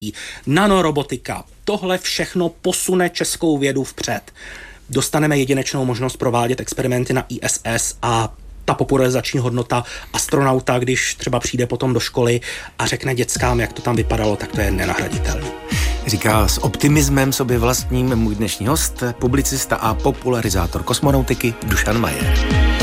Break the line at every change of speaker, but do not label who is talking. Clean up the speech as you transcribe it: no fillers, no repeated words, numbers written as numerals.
nanorobotika, tohle všechno posune českou vědu vpřed. Dostaneme jedinečnou možnost provádět experimenty na ISS a ta popularizační hodnota astronauta, když třeba přijde potom do školy a řekne dětskám, jak to tam vypadalo, tak to je nenahraditelný.
Říká s optimismem sobě vlastním můj dnešní host, publicista a popularizátor kosmonautiky Dušan Majer.